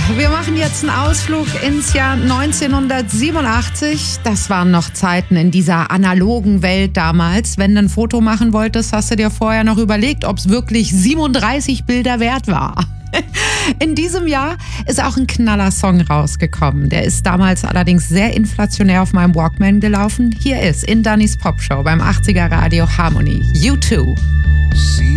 Wir machen jetzt einen Ausflug ins Jahr 1987. Das waren noch Zeiten in dieser analogen Welt damals. Wenn du ein Foto machen wolltest, hast du dir vorher noch überlegt, ob es wirklich 37 Bilder wert war. In diesem Jahr ist auch ein Knaller-Song rausgekommen. Der ist damals allerdings sehr inflationär auf meinem Walkman gelaufen. Hier ist in Dannys Popshow beim 80er Radio Harmony U2.